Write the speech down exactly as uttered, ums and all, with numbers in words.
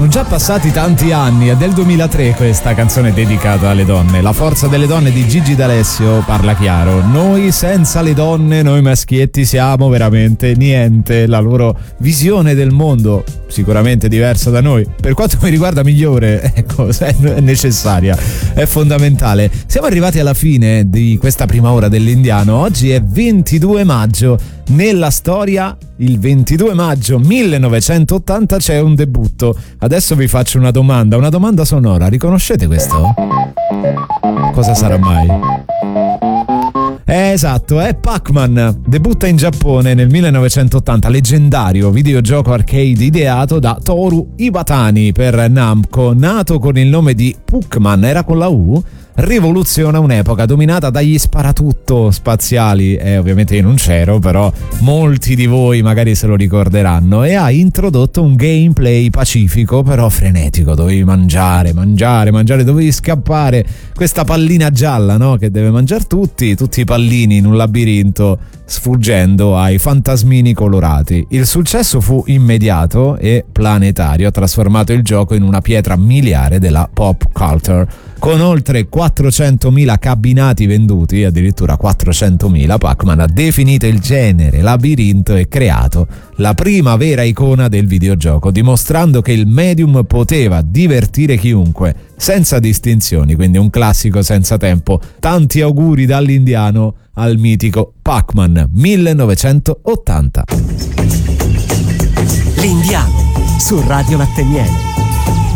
Sono già passati tanti anni, è del duemilatré questa canzone dedicata alle donne. La forza delle donne di Gigi D'Alessio parla chiaro. Noi senza le donne, noi maschietti siamo veramente niente. La loro visione del mondo sicuramente diversa da noi, per quanto mi riguarda migliore, ecco, è necessaria, è fondamentale. Siamo arrivati alla fine di questa prima ora dell'Indiano. Oggi è ventidue maggio. Nella storia, il ventidue maggio millenovecentottanta c'è un debutto. Adesso vi faccio una domanda, una domanda sonora. Riconoscete questo? Cosa sarà mai? Eh, esatto, è Pac-Man. Debutta in Giappone nel millenovecentottanta, leggendario videogioco arcade ideato da Toru Iwatani per Namco, nato con il nome di Puckman, era con la U. Rivoluziona un'epoca dominata dagli sparatutto spaziali, e eh, ovviamente io non c'ero, però molti di voi magari se lo ricorderanno, e ha introdotto un gameplay pacifico però frenetico. Dovevi mangiare, mangiare, mangiare, dovevi scappare, questa pallina gialla, no? Che deve mangiare tutti, tutti i pallini in un labirinto, sfuggendo ai fantasmini colorati. Il successo fu immediato e planetario, ha trasformato il gioco in una pietra miliare della pop culture. Con oltre quattrocentomila cabinati venduti, addirittura quattrocentomila, Pac-Man ha definito il genere labirinto e creato la prima vera icona del videogioco, dimostrando che il medium poteva divertire chiunque, senza distinzioni, quindi un classico senza tempo. Tanti auguri dall'Indiano al mitico Pac-Man millenovecentottanta. L'Indiano su Radio Latte Miele.